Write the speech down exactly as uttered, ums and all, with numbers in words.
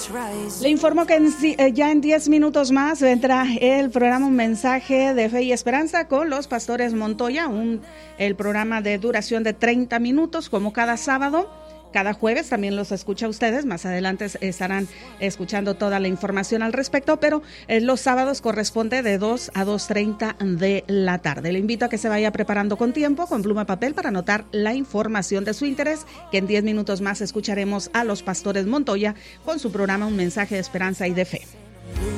Le informo que en, eh, ya en diez minutos más vendrá el programa Un Mensaje de Fe y Esperanza con los pastores Montoya, un, el programa de duración de treinta minutos como cada sábado. Cada jueves también los escucha a ustedes, más adelante estarán escuchando toda la información al respecto, pero eh, los sábados corresponde de dos a dos treinta de la tarde. Le invito a que se vaya preparando con tiempo, con pluma y papel, para anotar la información de su interés, que en diez minutos más escucharemos a los pastores Montoya con su programa Un Mensaje de Esperanza y de Fe.